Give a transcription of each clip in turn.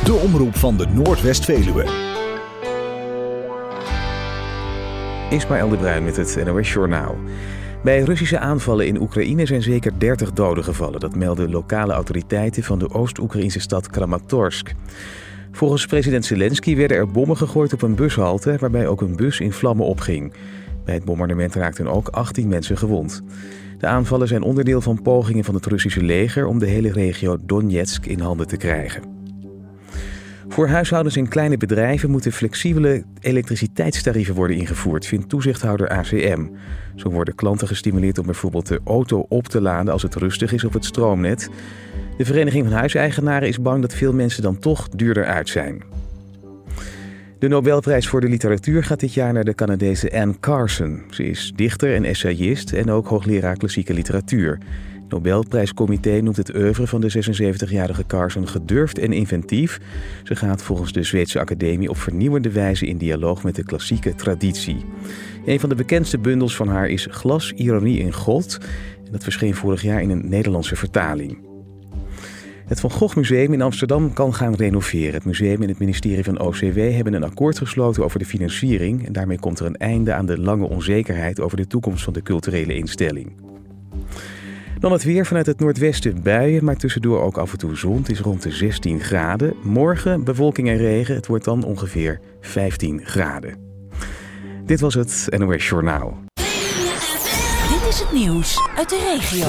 De omroep van de Noordwest-Veluwe. Ismaël de Bruin met het NOS Journaal. Bij Russische aanvallen in Oekraïne zijn zeker 30 doden gevallen. Dat melden lokale autoriteiten van de Oost-Oekraïnse stad Kramatorsk. Volgens president Zelensky werden er bommen gegooid op een bushalte, waarbij ook een bus in vlammen opging. Bij het bombardement raakten ook 18 mensen gewond. De aanvallen zijn onderdeel van pogingen van het Russische leger om de hele regio Donetsk in handen te krijgen. Voor huishoudens en kleine bedrijven moeten flexibele elektriciteitstarieven worden ingevoerd, vindt toezichthouder ACM. Zo worden klanten gestimuleerd om bijvoorbeeld de auto op te laden als het rustig is op het stroomnet. De Vereniging van Huiseigenaren is bang dat veel mensen dan toch duurder uit zijn. De Nobelprijs voor de literatuur gaat dit jaar naar de Canadese Anne Carson. Ze is dichter en essayist en ook hoogleraar klassieke literatuur. Het Nobelprijscomité noemt het oeuvre van de 76-jarige Carson gedurfd en inventief. Ze gaat volgens de Zweedse Academie op vernieuwende wijze in dialoog met de klassieke traditie. Een van de bekendste bundels van haar is Glas, Ironie en God. En dat verscheen vorig jaar in een Nederlandse vertaling. Het Van Gogh Museum in Amsterdam kan gaan renoveren. Het museum en het ministerie van OCW hebben een akkoord gesloten over de financiering. En daarmee komt er een einde aan de lange onzekerheid over de toekomst van de culturele instelling. Dan het weer, vanuit het noordwesten buien, maar tussendoor ook af en toe zon. Het is rond de 16 graden. Morgen bewolking en regen. Het wordt dan ongeveer 15 graden. Dit was het NOS Journaal. Dit is het nieuws uit de regio.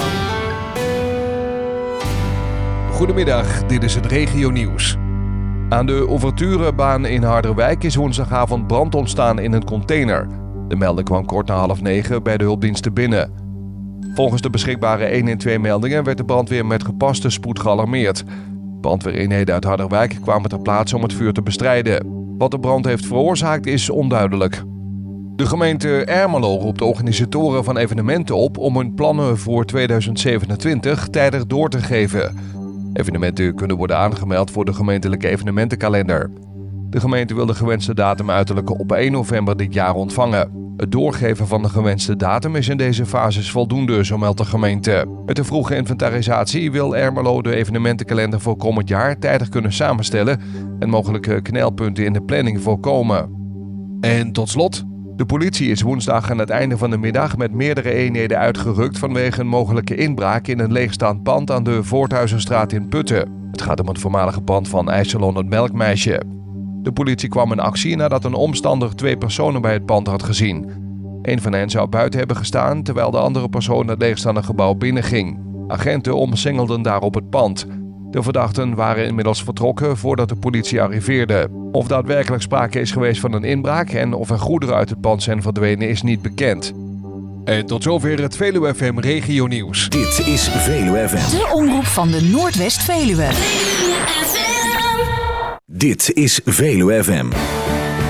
Goedemiddag, dit is het regionieuws. Aan de Ouverturebaan in Harderwijk is woensdagavond brand ontstaan in een container. De melding kwam kort na 8:30 bij de hulpdiensten binnen. Volgens de beschikbare 112-meldingen werd de brandweer met gepaste spoed gealarmeerd. Brandweereenheden uit Harderwijk kwamen ter plaatse om het vuur te bestrijden. Wat de brand heeft veroorzaakt is onduidelijk. De gemeente Ermelo roept de organisatoren van evenementen op om hun plannen voor 2027 tijdig door te geven. Evenementen kunnen worden aangemeld voor de gemeentelijke evenementenkalender. De gemeente wil de gewenste datum uiterlijk op 1 november dit jaar ontvangen. Het doorgeven van de gewenste datum is in deze fases voldoende, zo meldt de gemeente. Met de vroege inventarisatie wil Ermelo de evenementenkalender voor komend jaar tijdig kunnen samenstellen en mogelijke knelpunten in de planning voorkomen. En tot slot, de politie is woensdag aan het einde van de middag met meerdere eenheden uitgerukt vanwege een mogelijke inbraak in een leegstaand pand aan de Voorthuizenstraat in Putten. Het gaat om het voormalige pand van IJsselon het Melkmeisje. De politie kwam in actie nadat een omstander 2 personen bij het pand had gezien. Een van hen zou buiten hebben gestaan, terwijl de andere persoon het leegstaande gebouw binnenging. Agenten omsingelden daarop het pand. De verdachten waren inmiddels vertrokken voordat de politie arriveerde. Of daadwerkelijk sprake is geweest van een inbraak en of er goederen uit het pand zijn verdwenen is niet bekend. En tot zover het Veluwe FM Regionieuws. Dit is Veluwe FM. De omroep van de Noordwest-Veluwe. Dit is Veluwe FM.